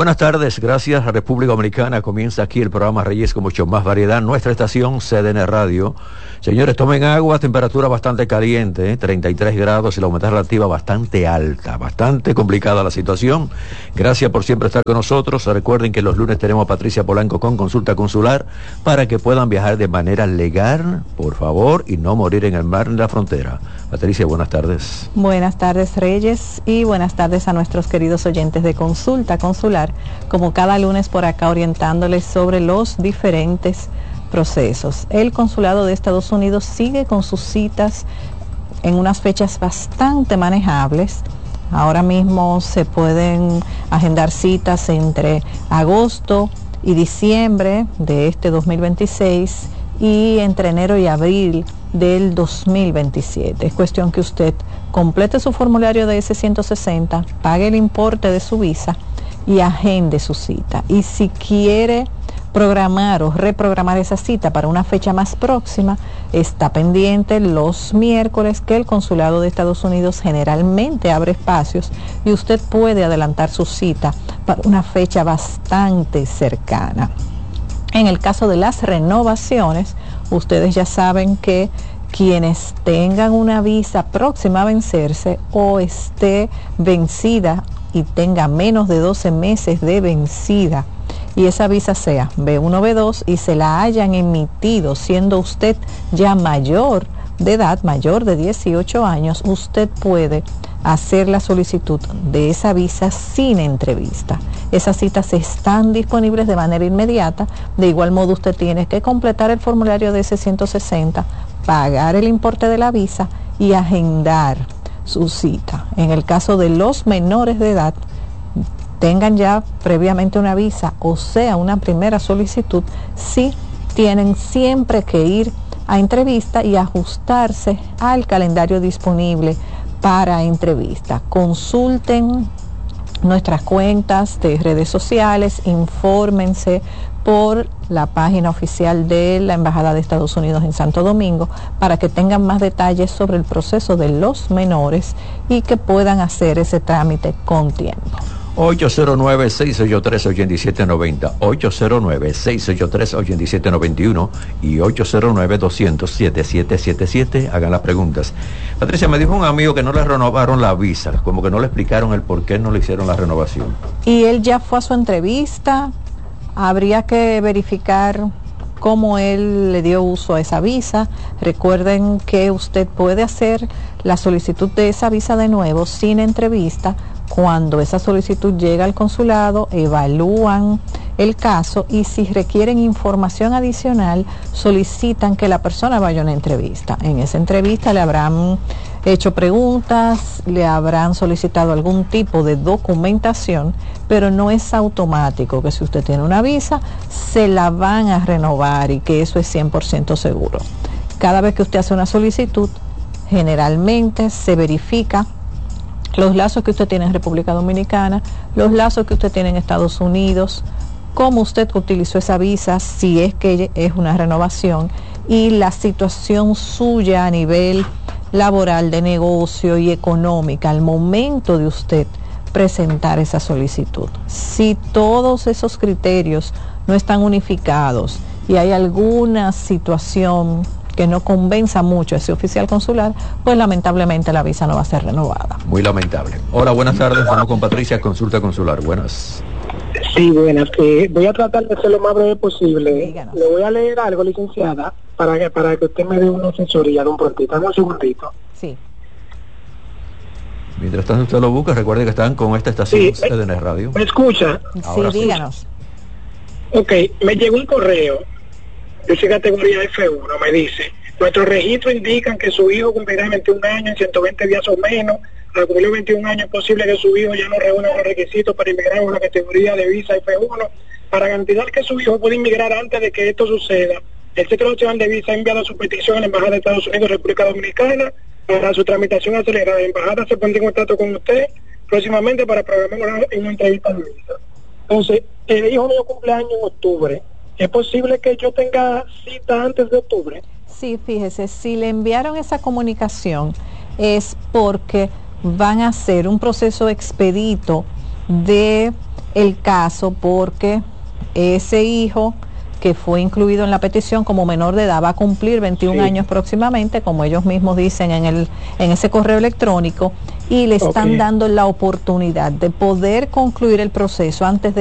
Buenas tardes, gracias a República Dominicana. Comienza aquí el programa Reyes con mucho más variedad. Nuestra estación CDN Radio. Señores, tomen agua, temperatura bastante caliente, 33 grados y la humedad relativa bastante alta, bastante complicada la situación. Gracias por siempre estar con nosotros. Recuerden que los lunes tenemos a Patricia Polanco con consulta consular para que puedan viajar de manera legal, por favor, y no morir en el mar en la frontera. Patricia, buenas tardes. Buenas tardes, Reyes, y buenas tardes a nuestros queridos oyentes de Consulta Consular, como cada lunes por acá orientándoles sobre los diferentes procesos. El Consulado de Estados Unidos sigue con sus citas en unas fechas bastante manejables. Ahora mismo se pueden agendar citas entre agosto y diciembre de este 2026 y entre enero y abril del 2027. Es cuestión que usted complete su formulario de S-160, pague el importe de su visa y agende su cita. Y si quiere programar o reprogramar esa cita para una fecha más próxima, está pendiente los miércoles que el Consulado de Estados Unidos generalmente abre espacios y usted puede adelantar su cita para una fecha bastante cercana. En el caso de las renovaciones, ustedes ya saben que quienes tengan una visa próxima a vencerse o esté vencida y tenga menos de 12 meses de vencida, y esa visa sea B1 o B2 y se la hayan emitido siendo usted ya mayor de edad, mayor de 18 años, usted puede hacer la solicitud de esa visa sin entrevista. Esas citas están disponibles de manera inmediata. De igual modo, usted tiene que completar el formulario de S-160, pagar el importe de la visa y agendar su cita. En el caso de los menores de edad, tengan ya previamente una visa, o sea, una primera solicitud, sí tienen siempre que ir a entrevista y ajustarse al calendario disponible para entrevista. Consulten nuestras cuentas de redes sociales, infórmense por la página oficial de la Embajada de Estados Unidos en Santo Domingo para que tengan más detalles sobre el proceso de los menores y que puedan hacer ese trámite con tiempo. 809-683-8790, 809-683-8791 y 809-200-7777. Hagan las preguntas. Patricia, me dijo un amigo que no le renovaron la visa, como que no le explicaron el por qué no le hicieron la renovación. Y él ya fue a su entrevista. Habría que verificar cómo él le dio uso a esa visa. Recuerden que usted puede hacer la solicitud de esa visa de nuevo sin entrevista. Cuando esa solicitud llega al consulado, evalúan el caso y si requieren información adicional, solicitan que la persona vaya a una entrevista. En esa entrevista le habrán hecho preguntas, le habrán solicitado algún tipo de documentación, pero no es automático que si usted tiene una visa, se la van a renovar y que eso es 100% seguro. Cada vez que usted hace una solicitud, generalmente se verifica los lazos que usted tiene en República Dominicana, los lazos que usted tiene en Estados Unidos, cómo usted utilizó esa visa, si es que es una renovación, y la situación suya a nivel laboral, de negocio y económica al momento de usted presentar esa solicitud. Si todos esos criterios no están unificados y hay alguna situación que no convenza mucho a ese oficial consular, pues lamentablemente la visa no va a ser renovada. Muy lamentable. Hola, buenas tardes. Estamos con Patricia, consulta consular. Buenas. Sí, buenas. Voy a tratar de ser lo más breve posible. Díganos. Le voy a leer algo, licenciada, para que usted me dé una asesoría de un prontito. Dame un segundito. Sí. Mientras tanto usted lo busca, recuerde que están con esta estación CDN Radio. ¿Me escucha? Ahora Sí, díganos. Ok, me llegó un correo. Yo soy categoría F1, me dice: nuestros registros indican que su hijo cumplirá 21 años en 120 días o menos. Al cumplir 21 años es posible que su hijo ya no reúna los requisitos para inmigrar en la categoría de visa F1. Para garantizar que su hijo pueda inmigrar antes de que esto suceda, el Centro Nacional de Visa ha enviado su petición a la Embajada de Estados Unidos en República Dominicana para su tramitación acelerada. La Embajada se pondrá en contacto con usted próximamente para programar una entrevista de visa. Entonces, el hijo mío cumpleaños en octubre. ¿Es posible que yo tenga cita antes de octubre? Sí, fíjese, si le enviaron esa comunicación es porque van a hacer un proceso expedito de el caso porque ese hijo que fue incluido en la petición como menor de edad va a cumplir 21 años próximamente, como ellos mismos dicen en ese correo electrónico, y le están dando la oportunidad de poder concluir el proceso antes de